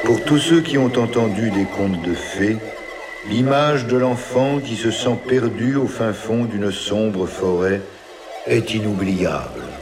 Pour tous ceux qui ont entendu des contes de fées, l'image de l'enfant qui se sent perdu au fin fond d'une sombre forêt est inoubliable.